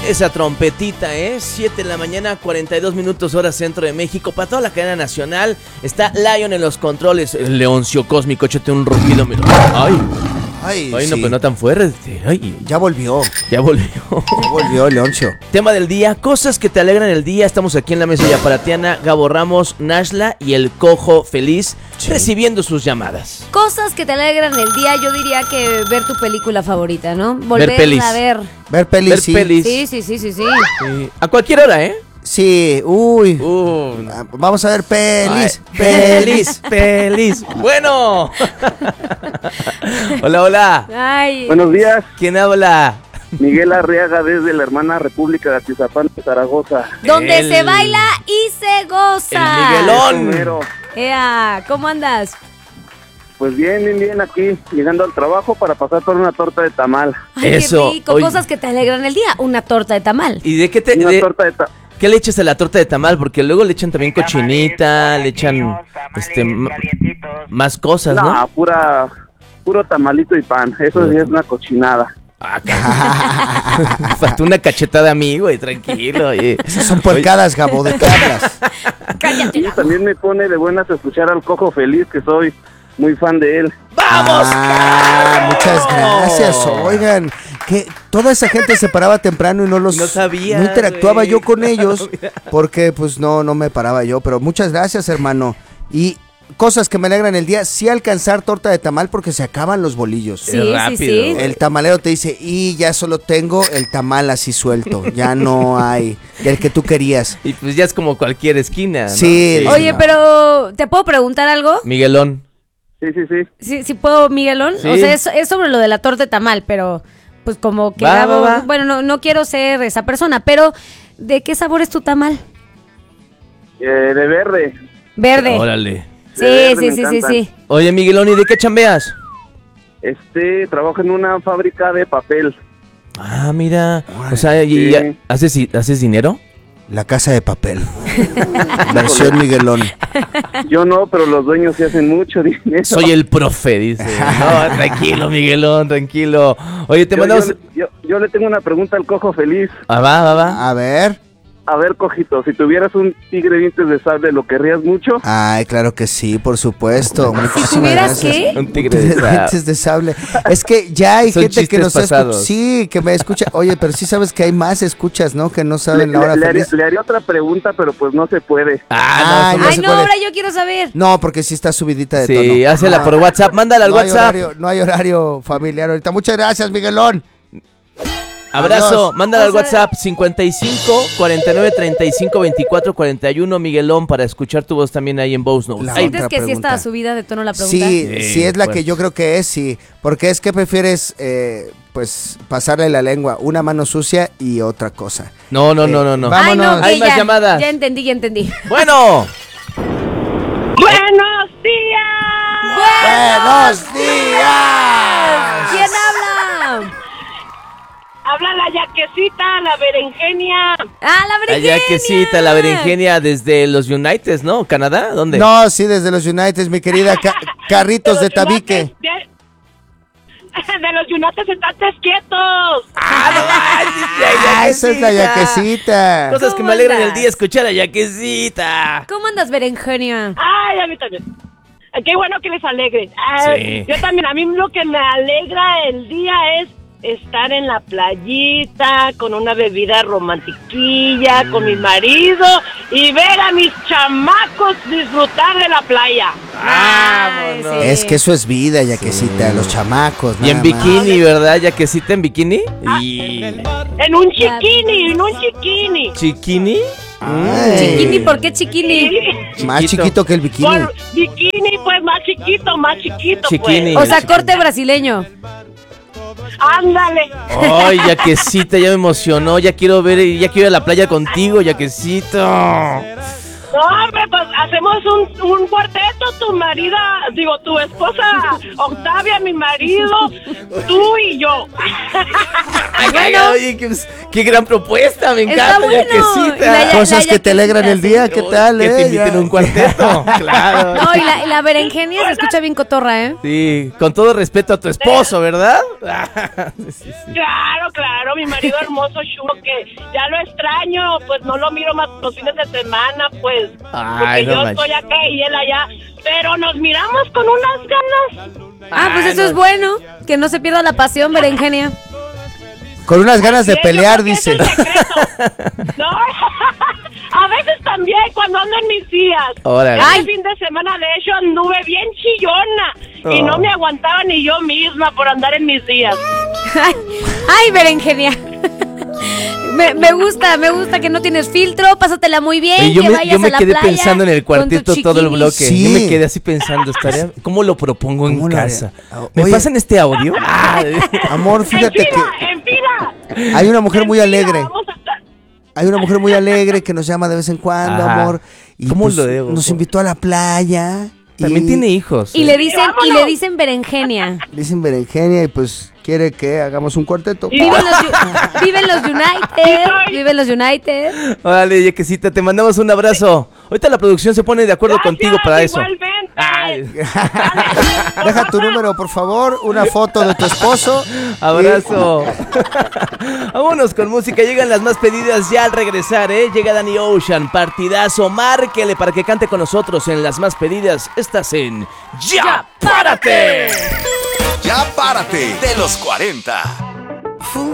Esa trompetita, 7 de la mañana, 42 minutos hora centro de México. Para toda la cadena nacional está Lion en los controles. El leoncio cósmico, échate un rugido. Mira. Ay, sí. no, pero no tan fuerte. Ay. Ya volvió. Ya volvió. Ya volvió, Leoncio. Tema del día, cosas que te alegran el día. Estamos aquí en la mesa yaparatiana, Gabo Ramos, Nashla y el Cojo Feliz, recibiendo sus llamadas. Cosas que te alegran el día, yo diría que ver tu película favorita, ¿no? Volverla a ver. Ver pelis, Ver sí. pelis. Sí. A cualquier hora, Sí, vamos a ver pelis. Pelis. Bueno. Hola. Ay. Buenos días, ¿Quién habla? Miguel Arriaga desde la hermana República de Atizapán de Zaragoza. Donde se baila y se goza. El Miguelón. Primero, Ea, ¿cómo andas? pues bien, aquí, llegando al trabajo para pasar por una torta de tamal. Ay, Eso, qué rico. oye. Cosas que te alegran el día. Una torta de tamal. ¿Y de qué te Una torta de tamal. qué le echas a la torta de tamal? Porque luego le echan también cochinita, le echan más cosas, ¿no? No, puro tamalito y pan, eso sí es una cochinada. Faltó una cachetada a mí, güey, tranquilo. Oye. Esas son puercadas, Gabo, ¿de qué hablas? Cállate. Y también me pone de buenas escuchar al Cojo Feliz, que soy muy fan de él. ¡Vamos! Muchas gracias, oigan, que toda esa gente se paraba temprano y no sabía, no interactuaba güey. yo con ellos, porque pues no me paraba yo, pero muchas gracias, hermano. Y cosas que me alegran el día, sí alcanzar torta de tamal porque se acaban los bolillos. Sí, rápido. El tamalero te dice, y ya solo tengo el tamal así suelto, ya no hay del que tú querías. Y pues ya es como cualquier esquina, ¿no? Sí. Oye, pero ¿te puedo preguntar algo? Miguelón. Sí. Sí puedo, Miguelón. Sí. O sea, es sobre lo de la torta de tamal, pero pues como que Va. bueno, no quiero ser esa persona, pero ¿de qué sabor es tu tamal? De verde. Verde. Órale. Sí. Oye, Miguelón, ¿y de qué chambeas? Trabajo en una fábrica de papel. Ah, mira. O sea, Sí. ¿haces dinero? La Casa de Papel. Versión Miguelón. Yo no, pero los dueños sí hacen mucho dinero. Soy el profe, dice. No, tranquilo, Miguelón, tranquilo. Oye, te mandamos... Yo le tengo una pregunta al Cojo Feliz. Ah, va. A ver. A ver, Cojito, si tuvieras un tigre dientes de sable, ¿lo querrías mucho? Ay, claro que sí, por supuesto. Muchísimas tuvieras gracias. qué? Un tigre de sable. Dientes de sable. Es que ya hay Son gente que chistes nos escucha. pasados. Sí, que me escucha. Oye, pero sí sabes que hay más escuchas, ¿no? Que no saben la hora feliz. Le haría otra pregunta, pero pues no se puede. Ah, no, Ay, Ay, sé no, cuál es. ahora yo quiero saber. No, porque sí está subidita de sí, tono. hácela por WhatsApp. Mándala al no WhatsApp. no hay horario familiar ahorita. Muchas gracias, Miguelón. Abrazo, Adiós. mándala al WhatsApp 55 49 35 24 41, Miguelón, para escuchar tu voz también ahí en Voz Notes. La Ay, ¿Sientes otra que sí pregunta. está subida de tono la pregunta? Sí, Sí, sí es la pues. que yo creo que es, sí. Porque es que prefieres, pues, pasarle la lengua, una mano sucia y otra cosa. No. Ay, Vámonos. no, Hay que más ya, llamadas. Ya entendí. Bueno, ¡Buenos días! ¡Buenos días! ¿Quién habla? Habla la yaquecita, la berenjenia. Ah, la la berenjenia. yaquecita, la berenjenia desde los United, ¿no? ¿Canadá? ¿Dónde? No, sí, desde los United, mi querida Carritos de los Tabique. De los United están quietos. Ah, esa es la yaquecita. Cosas que ¿Cómo me alegran el andas? día, escuchar a la yaquecita. ¿Cómo andas, berenjenia? Ay, a mí también. Qué bueno que les alegre. Sí. Yo también, a mí lo que me alegra el día es estar en la playita con una bebida romantiquilla, con mi marido y ver a mis chamacos disfrutar de la playa. Vámonos. sí. Es que eso es vida, yaquecita, los chamacos. Y en nada más. bikini, ¿verdad? Yaquecita en bikini. Y... En un chiquini. ¿Chiquini? Ay. Chiquini, ¿por qué chiquini? Más chiquito que el bikini. Por bikini, pues más chiquito, Chiquini. pues. O sea, corte brasileño. Ándale. Ay, yaquecita, ya me emocionó. Ya quiero ir a la playa contigo, yaquecito. No, hombre, pues hacemos un cuarteto, tu esposa Octavia, mi marido, tú y yo. Bueno. Oye, qué gran propuesta, me Está encanta, bueno. yaquecita. Cosas que te alegran el día, ¿qué tal, Que te inviten Ya. a un cuarteto, claro. No, y la berenjenia se escucha bien cotorra, ¿eh? Sí, con todo respeto a tu esposo, ¿verdad? Sí. Claro, mi marido hermoso Chulo, que ya lo extraño, pues no lo miro más los fines de semana, pues. Ay, porque no yo estoy acá y él allá, pero nos miramos con unas ganas. Pues eso es bueno, que no se pierda la pasión, Berenjenia. Con unas ganas de Sí, yo pelear, creo que dice. ese es el secreto. No, a veces también cuando ando en mis días. Órale. Este fin de semana, de hecho, anduve bien chillona y no me aguantaba ni yo misma por andar en mis días. Ay, Berenjenia. Me gusta que no tienes filtro, pásatela muy bien, Oye, yo que me, vayas yo me a la quedé playa pensando en el con tu cuarteto todo el chiquinis. bloque. Sí. Yo me quedé así pensando, ¿cómo lo propongo en ¿Cómo lo casa? haría? ¿Me Oye. pasan este audio? Amor, fíjate En fila. hay una mujer muy En fila, alegre. vamos a- Hay una mujer muy alegre que nos llama de vez en cuando, Ajá. amor. Y ¿Cómo pues, lo debo? nos invitó a la playa. También y tiene hijos. Y ¿eh? le dicen Berenjenia. Dicen Berenjenia y pues quiere que hagamos un cuarteto. Y- Viven los United, viven los United. Órale, Yequecita, te mandamos un abrazo. Ahorita la producción se pone de acuerdo Gracias, contigo para eso. igualmente. Ay. Deja tu número, por favor, una foto de tu esposo. Abrazo. Vámonos con música. Llegan las más pedidas ya al regresar, ¿eh? Llega Danny Ocean, partidazo. Márquele para que cante con nosotros en las más pedidas. Estás en ¡Ya Párate! Ya párate de los 40.